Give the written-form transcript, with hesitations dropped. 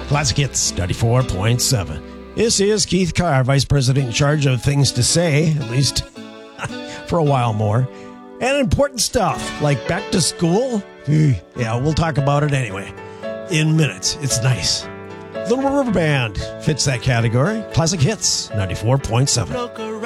Classic Hits 94.7. This is Keith Carr, Vice President in charge of things to say, at least for a while more. And important stuff like back to school. Yeah, we'll talk about it anyway in minutes. It's nice. Little River Band fits that category. Classic Hits 94.7.